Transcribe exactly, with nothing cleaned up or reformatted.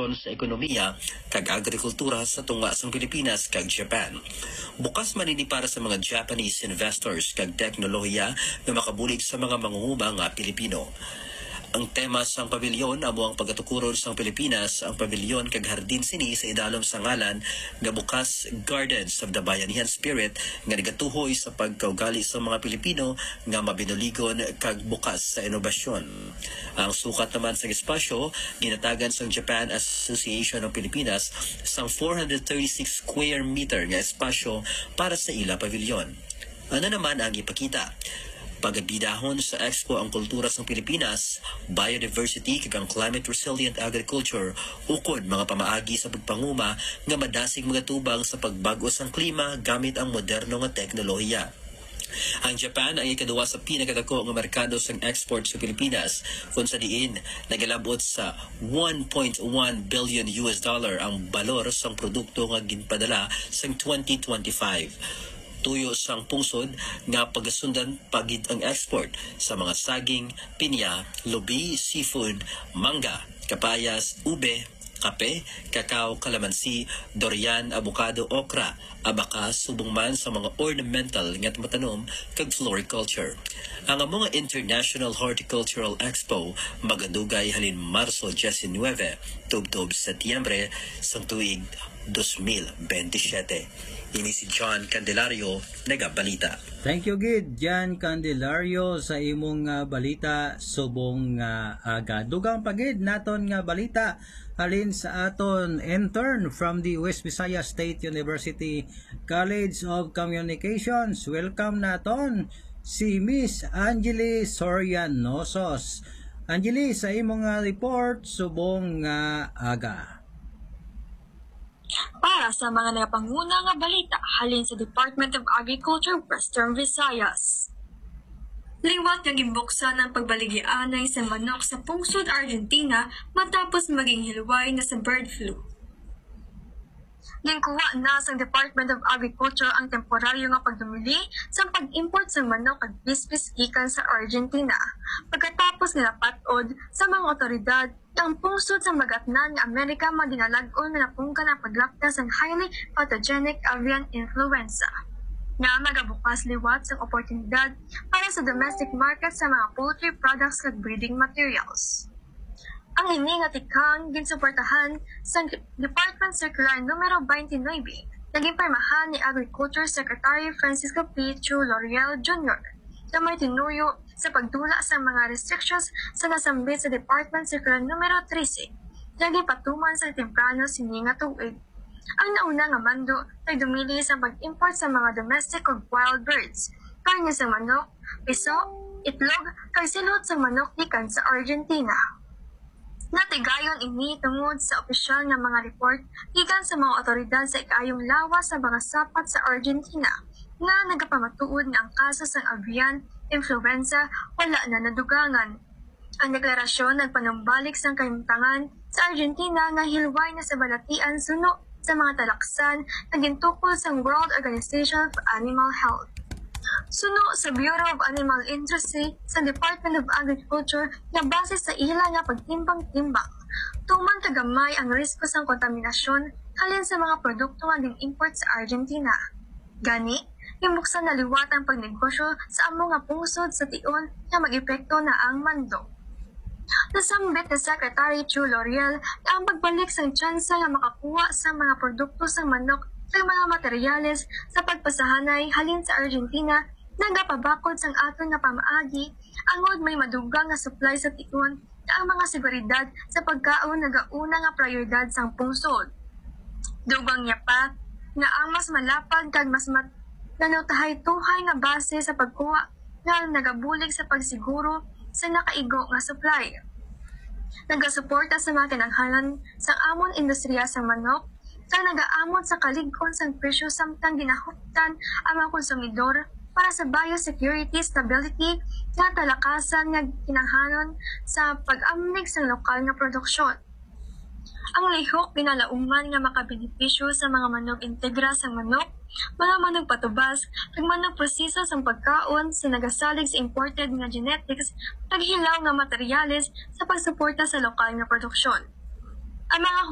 kolaborasyon sa ekonomiya kag agrikultura sa tunga sang Pilipinas kag Japan. Bukas man ini para sa mga Japanese investors kag teknolohiya na makabulig sa mga mangunguma nga Pilipino. Ang tema sang pabilyon amo ang pagatukuron sang Pilipinas, ang pabilyon kag hardin sini sa idalom sa ngalan nga bukas Gardens of the Bayanihan Spirit nga nagatuhoy sa pagkaugali sa mga Pilipino nga mabinuligon kag bukas sa inobasyon. Ang sukat naman sa espasyo ginatagan sang Japan Association ng Pilipinas sang four hundred thirty-six square meter nga espasyo para sa ila pabilyon. Ano naman ang ipakita? Pagabidahon sa Expo ang kultura sa Pilipinas, biodiversity kag ang climate resilient agriculture ukod mga pamaagi sa pagpanguma nga madasig mga tubang sa pagbago sang klima gamit ang moderno nga teknolohiya. Ang Japan ang ikaduwa sa pinakadako nga merkado sa export sa Pilipinas kung sa diin nagalabot sa one point one billion U S dollar ang balor sang produkto nga ginpadala sa twenty twenty-five. Tuyo sang pungsod nga pagasundan pagid ang export sa mga saging, pinya, lubi, seafood, mangga, kapayas, ube, kape, kakao, kalamansi, durian, abukado, okra, abaka, subong man sa mga ornamental nga matanom kag floriculture. Ang mga International Horticultural Expo magadugay halin Marso nineteen tubtob Setyembre sang tuig twenty twenty-seven. Ini si John Candelario, nagabalita. Thank you gid John Candelario sa imong uh, balita subong uh, aga. Dugang pagid naton nga balita halin sa aton intern from the West Visayas State University College of Communications. Welcome naton si Miss Angeli Sorianosos. Angeli, sa imong uh, report subong nga uh, aga. Para sa mga napanguna nga balita halin sa Department of Agriculture Western Visayas. Liwat nga gimbuksan ang pagbaligyaanay sa manok sa pungsod Argentina matapos maging hilway na sa bird flu. Ginkuha na sa Department of Agriculture ang temporaryo nga pagdumili sa pag-import sa manok at bispis gikan sa Argentina pagkatapos nilapatod sa mga otoridad ang pungsod sa magatnan nga Amerika madinalag-on na napungkan ang paglaptas ng highly pathogenic avian influenza nga magabukas liwat sa oportunidad para sa domestic market sa mga poultry products at breeding materials. Ang ini nga tikang ginsuportahan sa Department Circular numero twenty-nine naging permahan ni Agriculture Secretary Francisco P. Chu Loriel Junior na may tinuyo sa pagdula sa mga restrictions sa nasambit sa Department Circular numero thirteen na gipatuman sa temprano sini nga tuig. Ang nauna nga mando ay dumili sa pag-import sa mga domestic ug wild birds, karne sa manok, piso, itlog, kag silot sa manok gikan sa Argentina. Natigayon ini tungod sa opisyal nga mga report gikan sa mga otoridad sa ikayong lawas sa mga sapat sa Argentina nga nagapamatuod nga ang kaso sa avian influenza wala na nadugangan. Ang deklarasyon nagpanumbalik sa kahimtangan sa Argentina nga hilway na sa balatian suno sa mga talaksan na gintukol sa World Organization for Animal Health. Suno sa Bureau of Animal Industry sa Department of Agriculture nga base sa ila nga pagtimbang-timbang. Tuman kagamay ang risko sa kontaminasyon halin sa mga produkto nga import sa Argentina. Gani, imbuksan na liwat ang pagnegosyo sa among nga pungsod sa tion nga mag-epekto na ang mando. Nasambit ni Secretary Chu Loriel na ang pagbalik sa tsansa nga makakuha sa mga produkto sa manok sa mga materyales sa pagpasahanay halin sa Argentina nagapabakod sang aton nga pamaagi angod may madugang nga supply sa tion na ang mga seguridad sa pagkaon nagauna nga prioridad sang pungsod. Dugang niya pa na ang mas malapad kag mas mat nanutahay-tuhay nga base sa pagkuha nga nagabulig sa pagsiguro sa nakaigo nga supply. Nagasuporta sa mga kinanghanan sa amon industriya sa manok kag nagaamot sa kalig-on sang presyo samtang ginahuptan ang mga konsumidor para sa biosecurity stability nga talakasan nga kinanghanon sa pag-amnig sa lokal nga produksyon. Ang lihok ginalauman nga makabenepisyo sa mga manog integra sa manok, mga manog patubas, kag manog proseso sa pagkaon sa nagasalig sa imported nga genetics, kag hilaw nga materyales sa pagsuporta sa lokal nga produksyon. Ang mga